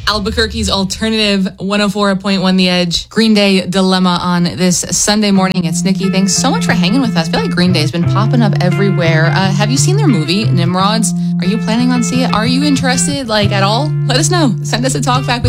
Albuquerque's alternative 104.1 The Edge. Green Day Dilemma on this Sunday morning. It's Nikki. Thanks so much for hanging with us. I feel like Green Day's been popping up everywhere. Have you seen their movie, Nimrods? Are you planning on seeing it? Are you interested, at all? Let us know. Send us a talk back with